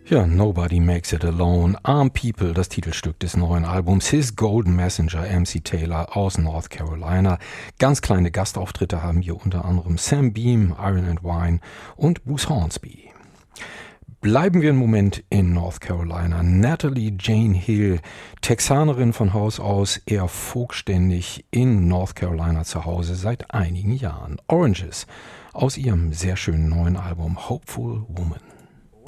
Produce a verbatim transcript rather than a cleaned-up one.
Ja, Nobody Makes It Alone, Arm People, das Titelstück des neuen Albums His Golden Messenger, M C Taylor aus North Carolina. Ganz kleine Gastauftritte haben hier unter anderem Sam Beam, Iron and Wine und Bruce Hornsby. Bleiben wir einen Moment in North Carolina. Natalie Jane Hill, Texanerin von Haus aus, eher folkständig in North Carolina zu Hause seit einigen Jahren. Oranges aus ihrem sehr schönen neuen Album Hopeful Woman.